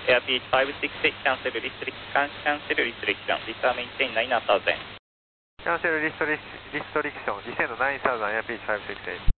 Airbus 568, cancel restriction, return maintain 9000. Cancel restriction, descend 9000, Airbus 568.